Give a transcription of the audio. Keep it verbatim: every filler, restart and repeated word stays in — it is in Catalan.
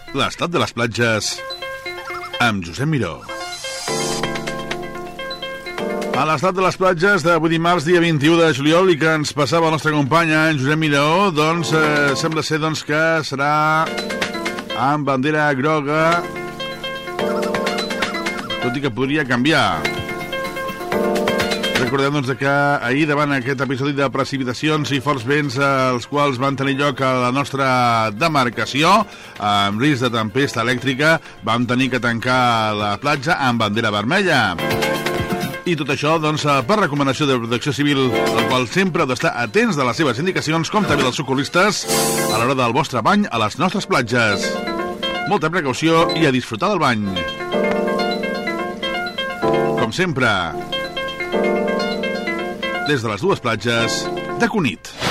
l'estat de les platges amb Josep Miró. A l'estat de les platges d'avui dimarts, dia vint-i-u de juliol, i que ens passava el nostre company en Josep Miró, doncs eh, sembla ser doncs, que serà amb bandera groga, tot i que podria canviar. Recordem doncs, que ahir, davant aquest episodi de precipitacions i forts vents, els quals van tenir lloc a la nostra demarcació, amb risc de tempesta elèctrica, vam tenir que tancar la platja amb bandera vermella. I tot això, doncs, per recomanació de Protecció Civil, el qual sempre heu d'estar atents de les seves indicacions, com també dels socorristes, a l'hora del vostre bany a les nostres platges. Molta precaució i a disfrutar del bany. Com sempre, des de les dues platges de Cunit.